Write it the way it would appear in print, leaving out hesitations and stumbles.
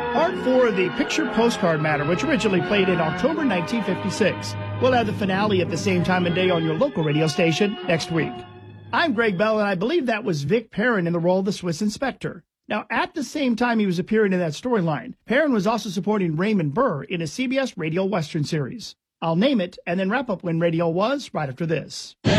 Part 4 of the Picture Postcard Matter, which originally played in October 1956. We'll have the finale at the same time and day on your local radio station next week. I'm Greg Bell, and I believe that was Vic Perrin in the role of the Swiss Inspector. Now, at the same time he was appearing in that storyline, Perrin was also supporting Raymond Burr in a CBS Radio Western series. I'll name it and then wrap up when radio was right after this.